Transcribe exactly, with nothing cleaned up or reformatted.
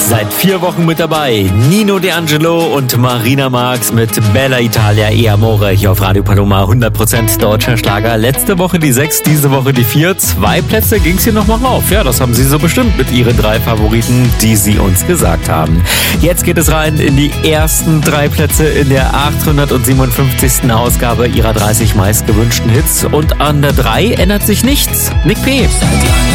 Seit vier Wochen mit dabei. Nino D'Angelo und Marina Marx mit Bella Italia e Amore hier auf Radio Paloma. hundert Prozent deutscher Schlager. Letzte Woche die sechs, diese Woche die vier. Zwei Plätze ging's hier nochmal rauf. Ja, das haben Sie so bestimmt mit Ihren drei Favoriten, die Sie uns gesagt haben. Jetzt geht es rein in die ersten drei Plätze in der achthundertsiebenundfünfzigsten Ausgabe Ihrer dreißig meistgewünschten Hits. Und an der drei ändert sich nichts. Nick P. Seit langem